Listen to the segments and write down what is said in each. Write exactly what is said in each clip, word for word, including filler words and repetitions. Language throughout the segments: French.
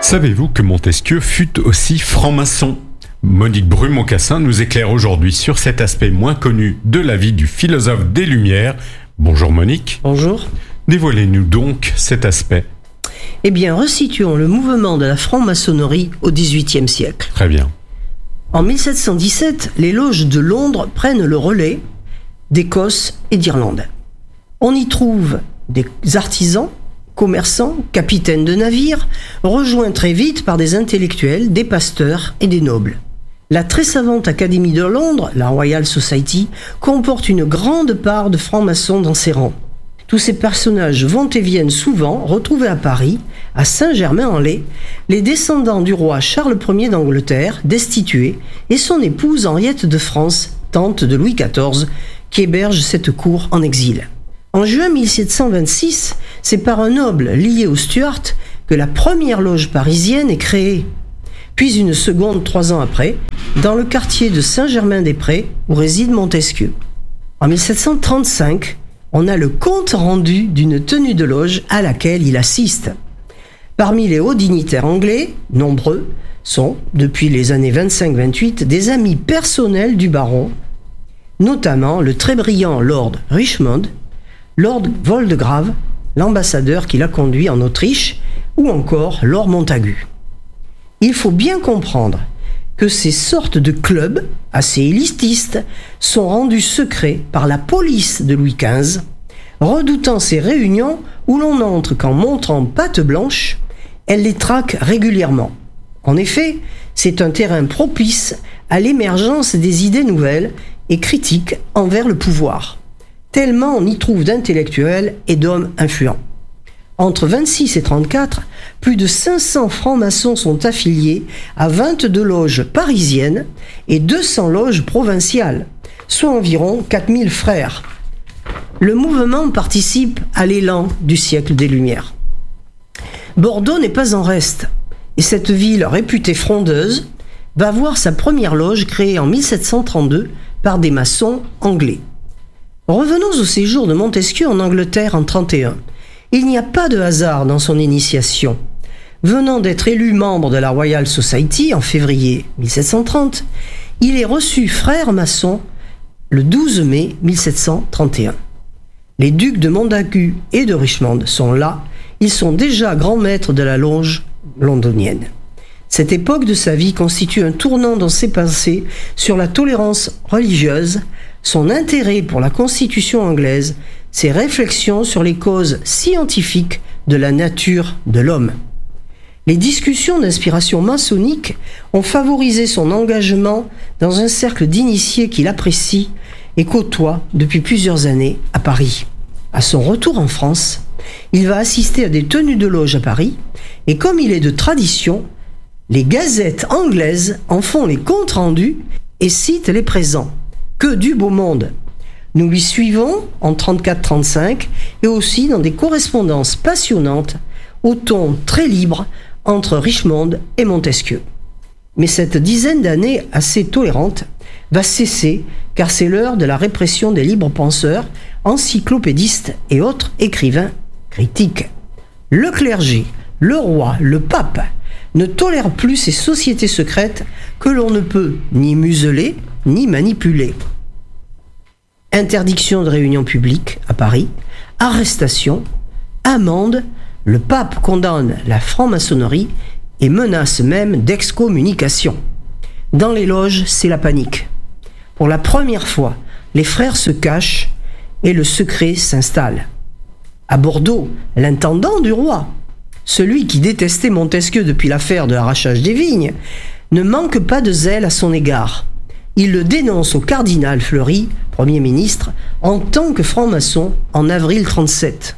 Savez-vous que Montesquieu fut aussi franc-maçon ? Monique Bru-Moncassin nous éclaire aujourd'hui sur cet aspect moins connu de la vie du philosophe des Lumières. Bonjour Monique. Bonjour. Dévoilez-nous donc cet aspect. Eh bien, resituons le mouvement de la franc-maçonnerie au dix-huitième siècle. Très bien. En mille sept cent dix-sept, les loges de Londres prennent le relais d'Écosse et d'Irlande. On y trouve des artisans, commerçants, capitaines de navires, rejoints très vite par des intellectuels, des pasteurs et des nobles. La très savante Académie de Londres, la Royal Society, comporte une grande part de francs-maçons dans ses rangs. Tous ces personnages vont et viennent souvent retrouver à Paris, à Saint-Germain-en-Laye, les descendants du roi Charles Ier d'Angleterre, destitué, et son épouse Henriette de France, tante de Louis quatorze, qui héberge cette cour en exil. En juin mille sept cent vingt-six, c'est par un noble lié aux Stuarts que la première loge parisienne est créée, puis une seconde trois ans après, dans le quartier de Saint-Germain-des-Prés, où réside Montesquieu. En mille sept cent trente-cinq, on a le compte rendu d'une tenue de loge à laquelle il assiste. Parmi les hauts dignitaires anglais, nombreux sont, depuis les années vingt-cinq vingt-huit, des amis personnels du baron, notamment le très brillant Lord Richmond, Lord Waldegrave, l'ambassadeur qui l'a conduit en Autriche, ou encore Lord Montagu. Il faut bien comprendre que ces sortes de clubs, assez élitistes, sont rendus secrets par la police de Louis quinze, redoutant ces réunions où l'on entre qu'en montrant patte blanche, elle les traque régulièrement. En effet, c'est un terrain propice à l'émergence des idées nouvelles et critiques envers le pouvoir, tellement on y trouve d'intellectuels et d'hommes influents. Entre vingt-six et trente-quatre, plus de cinq cents francs-maçons sont affiliés à vingt-deux loges parisiennes et deux cents loges provinciales, soit environ quatre mille frères. Le mouvement participe à l'élan du siècle des Lumières. Bordeaux n'est pas en reste, et cette ville réputée frondeuse va voir sa première loge créée en mille sept cent trente-deux par des maçons anglais. Revenons au séjour de Montesquieu en Angleterre en trente et un. Il n'y a pas de hasard dans son initiation. Venant d'être élu membre de la Royal Society en février mille sept cent trente, il est reçu frère maçon le douze mai mille sept cent trente et un. Les ducs de Montagu et de Richmond sont là, ils sont déjà grands maîtres de la loge londonienne. Cette époque de sa vie constitue un tournant dans ses pensées sur la tolérance religieuse, son intérêt pour la Constitution anglaise, ses réflexions sur les causes scientifiques de la nature de l'homme. Les discussions d'inspiration maçonnique ont favorisé son engagement dans un cercle d'initiés qu'il apprécie et côtoie depuis plusieurs années à Paris. À son retour en France, il va assister à des tenues de loge à Paris et comme il est de tradition, les gazettes anglaises en font les comptes rendus et citent les présents. Que du beau monde! Nous lui suivons en trente-quatre trente-cinq et aussi dans des correspondances passionnantes au ton très libre entre Richmond et Montesquieu. Mais cette dizaine d'années assez tolérante va cesser car c'est l'heure de la répression des libres penseurs, encyclopédistes et autres écrivains critiques. Le clergé, le roi, le pape ne tolèrent plus ces sociétés secrètes que l'on ne peut ni museler ni manipuler. Interdiction de réunions publiques à Paris, arrestation, amende, le pape condamne la franc-maçonnerie et menace même d'excommunication. Dans les loges, c'est la panique. Pour la première fois, les frères se cachent et le secret s'installe. À Bordeaux, l'intendant du roi, celui qui détestait Montesquieu depuis l'affaire de l'arrachage des vignes, ne manque pas de zèle à son égard. Il le dénonce au cardinal Fleury, Premier ministre, en tant que franc-maçon en avril trente-sept.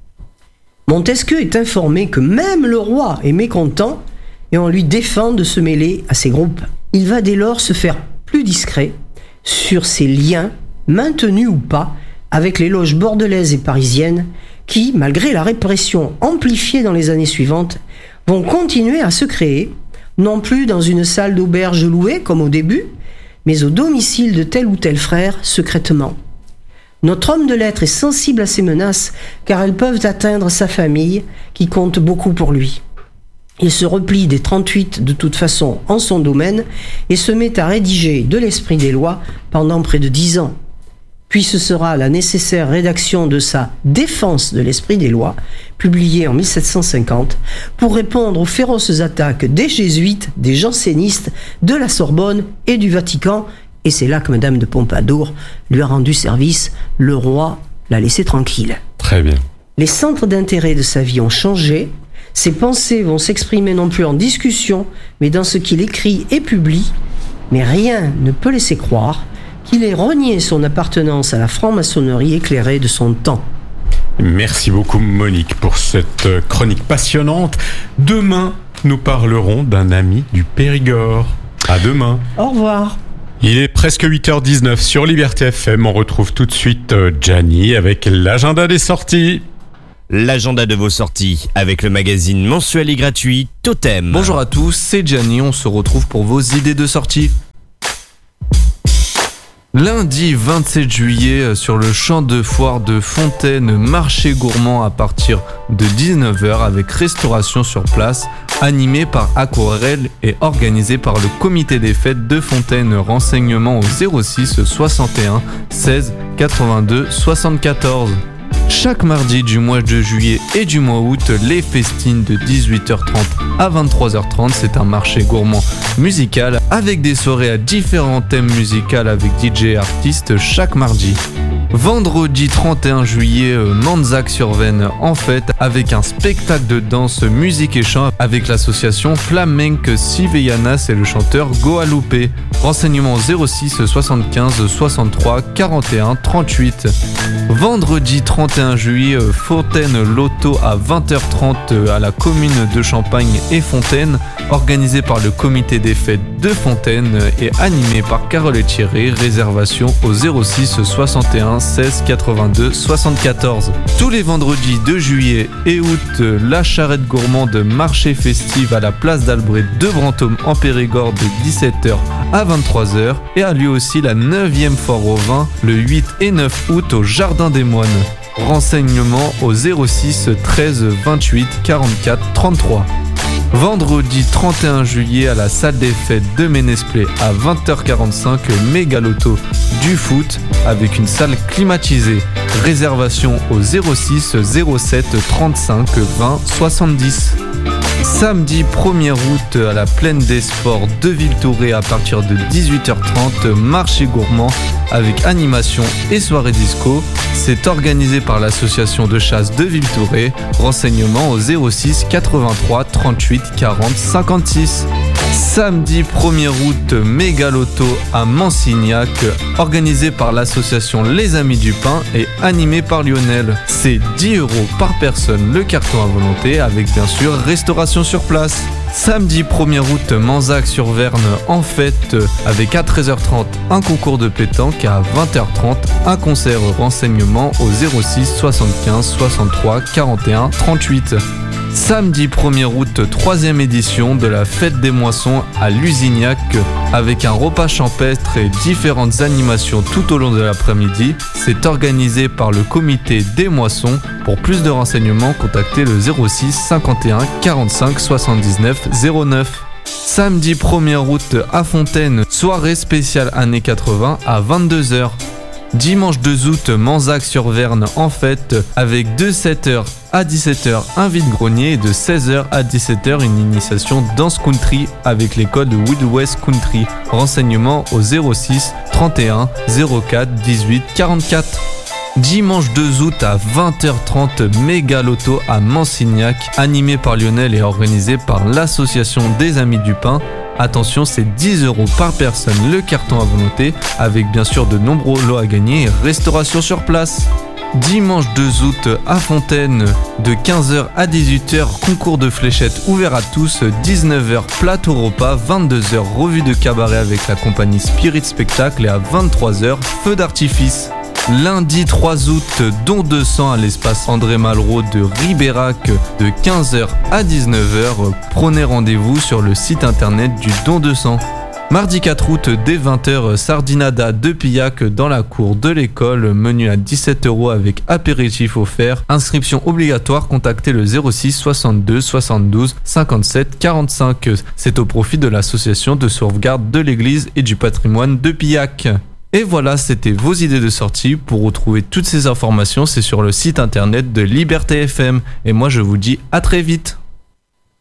Montesquieu est informé que même le roi est mécontent et on lui défend de se mêler à ces groupes. Il va dès lors se faire plus discret sur ses liens, maintenus ou pas, avec les loges bordelaises et parisiennes qui, malgré la répression amplifiée dans les années suivantes, vont continuer à se créer, non plus dans une salle d'auberge louée comme au début, mais au domicile de tel ou tel frère secrètement. Notre homme de lettres est sensible à ces menaces car elles peuvent atteindre sa famille qui compte beaucoup pour lui. Il se replie des trente-huit de toute façon en son domaine et se met à rédiger de l'esprit des lois pendant près de dix ans. Puis ce sera la nécessaire rédaction de sa Défense de l'esprit des lois, publiée en mille sept cent cinquante, pour répondre aux féroces attaques des jésuites, des jansénistes, de la Sorbonne et du Vatican. Et c'est là que Madame de Pompadour lui a rendu service. Le roi l'a laissé tranquille. Très bien. Les centres d'intérêt de sa vie ont changé. Ses pensées vont s'exprimer non plus en discussion, mais dans ce qu'il écrit et publie. Mais rien ne peut laisser croire qu'il ait renié son appartenance à la franc-maçonnerie éclairée de son temps. Merci beaucoup Monique pour cette chronique passionnante. Demain, nous parlerons d'un ami du Périgord. À demain. Au revoir. Il est presque huit heures dix-neuf sur Liberté F M. On retrouve tout de suite Gianni avec l'agenda des sorties. L'agenda de vos sorties avec le magazine mensuel et gratuit Totem. Bonjour à tous, c'est Gianni, on se retrouve pour vos idées de sortie. Lundi vingt-sept juillet, sur le champ de foire de Fontaine, marché gourmand à partir de dix-neuf heures avec restauration sur place, animé par Aquarelle et organisé par le comité des fêtes de Fontaine. Renseignements au zéro six soixante et un seize quatre-vingt-deux soixante-quatorze. Chaque mardi du mois de juillet et du mois août, les festines de dix-huit heures trente à vingt-trois heures trente. C'est un marché gourmand musical avec des soirées à différents thèmes musicaux avec D J et artistes chaque mardi. Vendredi trente et un juillet, Manzac-sur-Venne en fête avec un spectacle de danse, musique et chant avec l'association Flamenc Sivellanas et le chanteur Goalupe. Renseignements zéro six soixante-quinze soixante-trois quarante et un trente-huit. Vendredi trente et un juillet, Fontaine Loto à vingt heures trente à la commune de Champagne et Fontaine, organisé par le comité des fêtes de Fontaine et animé par Carole et Thierry. Réservation au zéro six soixante et un seize quatre-vingt-deux soixante-quatorze. Tous les vendredis de juillet et août, la charrette gourmande marché festive à la place d'Albret de Brantôme en Périgord de dix-sept heures à vingt-trois heures et a lieu aussi la neuvième foire au vin le huit et neuf août au Jardin des Moines. Renseignements au zéro six treize vingt-huit quarante-quatre trente-trois. Vendredi trente et un juillet à la salle des fêtes de Ménesplé à vingt heures quarante-cinq, méga loto du foot avec une salle climatisée. Réservation au zéro six zéro sept trente-cinq vingt soixante-dix. Samedi premier août à la Plaine des Sports de Villetouré à partir de dix-huit heures trente, marché gourmand avec animation et soirée disco. C'est organisé par l'association de chasse de Villetouré. Renseignements au zéro six quatre-vingt-trois trente-huit quarante cinquante-six. Samedi premier août, méga loto à Mansignac, organisé par l'association Les Amis du Pain et animé par Lionel. C'est dix euros par personne le carton à volonté avec bien sûr restauration sur place. Samedi premier août, Manzac-sur-Verne en fête avec à treize heures trente un concours de pétanque et à vingt heures trente un concert. Renseignements au zéro six soixante-quinze soixante-trois quarante et un trente-huit. Samedi premier août, troisième édition de la fête des moissons à Lusignac avec un repas champêtre et différentes animations tout au long de l'après-midi. C'est organisé par le comité des moissons. Pour plus de renseignements, contactez le zéro six cinquante et un quarante-cinq soixante-dix-neuf zéro neuf. Samedi premier août à Fontaine, soirée spéciale années quatre-vingts à vingt-deux heures. Dimanche deux août, Manzac-sur-Verne en fête avec de sept heures à dix-sept heures un vide-grenier et de seize heures à dix-sept heures une initiation danse country avec l'école de Wild West Country. Renseignements au zéro six trente et un zéro quatre dix-huit quarante-quatre. Dimanche deux août à vingt heures trente, méga loto à Mansignac, animé par Lionel et organisé par l'association des Amis du Pain. Attention, c'est dix euros par personne le carton à volonté, avec bien sûr de nombreux lots à gagner et restauration sur place. Dimanche deux août à Fontaine, de quinze heures à dix-huit heures, concours de fléchettes ouvert à tous, dix-neuf heures plateau repas, vingt-deux heures revue de cabaret avec la compagnie Spirit Spectacle et à vingt-trois heures feu d'artifice. Lundi trois août, don de sang à l'espace André Malraux de Ribérac de quinze heures à dix-neuf heures. Prenez rendez-vous sur le site internet du don de sang. Mardi quatre août, dès vingt heures, Sardinada de Pillac dans la cour de l'école, menu à dix-sept euros avec apéritif offert. Inscription obligatoire, contactez le zéro six soixante-deux soixante-douze cinquante-sept quarante-cinq. C'est au profit de l'association de sauvegarde de l'église et du patrimoine de Pillac. Et voilà, c'était vos idées de sortie. Pour retrouver toutes ces informations, c'est sur le site internet de Liberté F M. Et moi, je vous dis à très vite.